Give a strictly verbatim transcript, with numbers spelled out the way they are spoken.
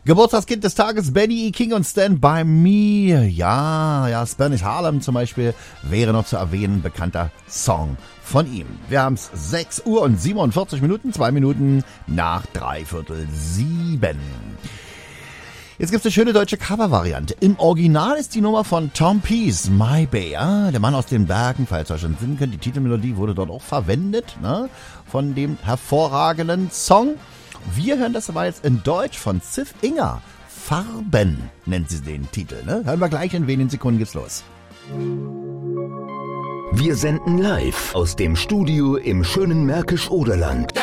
Geburtstagskind des Tages, Benny E. King und Stand By Me. Ja, ja, Spanish Harlem zum Beispiel wäre noch zu erwähnen, bekannter Song von ihm. Wir haben es sechs Uhr und siebenundvierzig Minuten, zwei Minuten nach dreiviertel sieben. Jetzt gibt's eine schöne deutsche Cover-Variante. Im Original ist die Nummer von Tom Peace, My Bay. Ja, der Mann aus den Bergen, falls ihr schon singen könnt. Die Titelmelodie wurde dort auch verwendet, ne, von dem hervorragenden Song. Wir hören das aber jetzt in Deutsch von Ziff Inger. Farben nennt sie den Titel. Ne? Hören wir gleich, in wenigen Sekunden geht's los. Wir senden live aus dem Studio im schönen Märkisch-Oderland.